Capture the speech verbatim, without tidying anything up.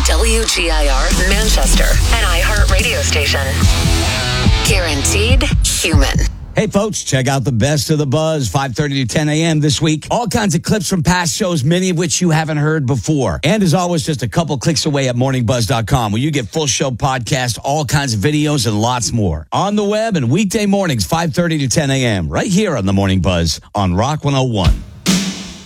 W G I R Manchester, an iHeart radio station. Guaranteed human. Hey, folks, check out the best of the buzz, five thirty to ten a.m. this week. All kinds of clips from past shows, many of which you haven't heard before. And as always, just a couple clicks away at morning buzz dot com, where you get full show podcast, all kinds of videos, and lots more. On the web and weekday mornings, five thirty to ten a.m. right here on The Morning Buzz on Rock one oh one.